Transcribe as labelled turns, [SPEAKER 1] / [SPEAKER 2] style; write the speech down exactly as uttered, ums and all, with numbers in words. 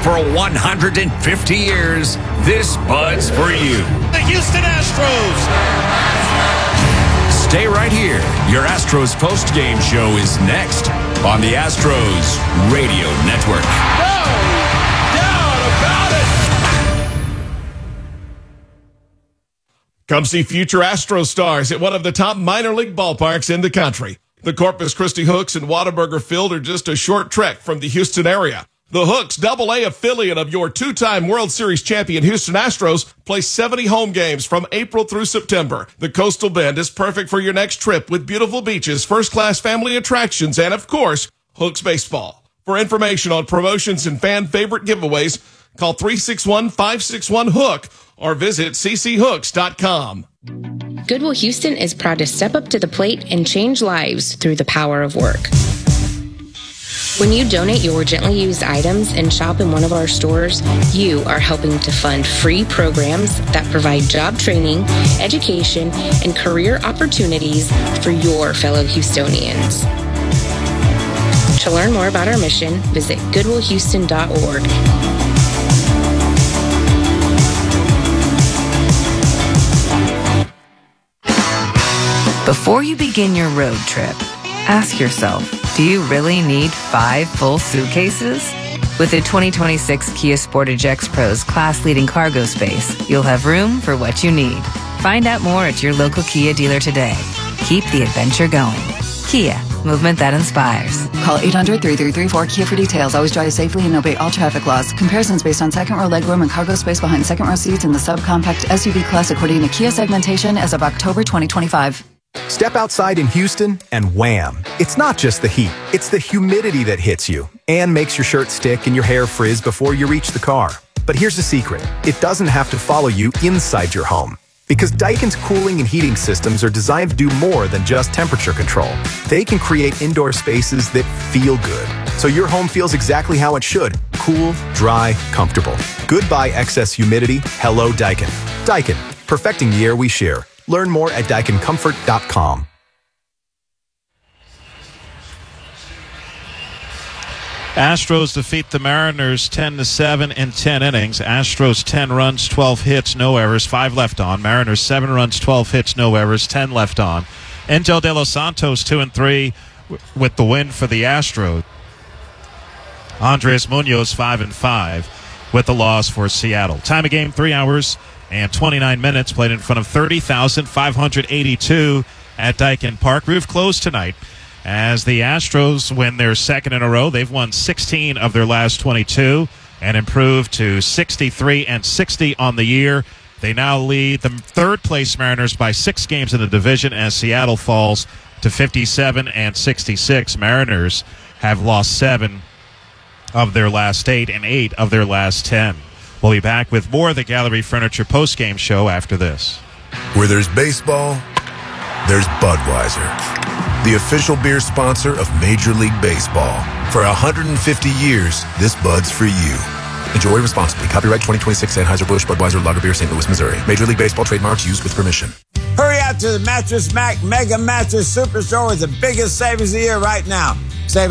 [SPEAKER 1] For one hundred fifty years, this Bud's for you.
[SPEAKER 2] The Houston Astros.
[SPEAKER 1] Stay right here. Your Astros post-game show is next on the Astros Radio Network.
[SPEAKER 2] No doubt about it.
[SPEAKER 3] Come see future Astro stars at one of the top minor league ballparks in the country. The Corpus Christi Hooks and Whataburger Field are just a short trek from the Houston area. The Hooks, double A affiliate of your two-time World Series champion Houston Astros, play seventy home games from April through September. The Coastal Bend is perfect for your next trip with beautiful beaches, first-class family attractions, and, of course, Hooks baseball. For information on promotions and fan favorite giveaways, call three six one, five six one, HOOK or visit c c hooks dot com.
[SPEAKER 4] Goodwill Houston is proud to step up to the plate and change lives through the power of work. When you donate your gently used items and shop in one of our stores, you are helping to fund free programs that provide job training, education, and career opportunities for your fellow Houstonians. To learn more about our mission, visit goodwill houston dot org.
[SPEAKER 5] Before you begin your road trip, ask yourself, do you really need five full suitcases? With the twenty twenty-six Kia Sportage X-Pro's class-leading cargo space, you'll have room for what you need. Find out more at your local Kia dealer today. Keep the adventure going. Kia, movement that inspires.
[SPEAKER 6] Call eight hundred, three three three, four K I A for details. Always drive safely and obey all traffic laws. Comparisons based on second row legroom and cargo space behind second row seats in the subcompact S U V class according to Kia segmentation as of October twenty twenty-five.
[SPEAKER 7] Step outside in Houston and wham! It's not just the heat, it's the humidity that hits you and makes your shirt stick and your hair frizz before you reach the car. But here's the secret. It doesn't have to follow you inside your home. Because Daikin's cooling and heating systems are designed to do more than just temperature control. They can create indoor spaces that feel good. So your home feels exactly how it should. Cool, dry, comfortable. Goodbye excess humidity. Hello Daikin. Daikin, perfecting the air we share. Learn more at daikin comfort dot com.
[SPEAKER 2] Astros defeat the Mariners ten to seven in ten innings. Astros ten runs, twelve hits, no errors, five left on. Mariners seven runs, twelve hits, no errors, ten left on. Angel De Los Santos two and three with the win for the Astros. Andres Munoz five and five with the loss for Seattle. Time of game three hours and twenty-nine minutes, played in front of thirty thousand five hundred eighty-two at Daikin Park. Roof closed tonight as the Astros win their second in a row. They've won sixteen of their last twenty-two and improved to sixty-three and sixty on the year. They now lead the third-place Mariners by six games in the division as Seattle falls to fifty-seven and sixty-six. Mariners have lost seven of their last eight and eight of their last ten. We'll be back with more of the Gallery Furniture postgame show after this.
[SPEAKER 8] Where there's baseball, there's Budweiser, the official beer sponsor of Major League Baseball. For one hundred fifty years, this Bud's for you. Enjoy responsibly. Copyright twenty twenty-six Anheuser-Busch Budweiser Lager Beer, Saint Louis, Missouri. Major League Baseball trademarks used with permission.
[SPEAKER 9] Hurry out to the Mattress Mac Mega Mattress Super Store with the biggest savings of the year right now. Save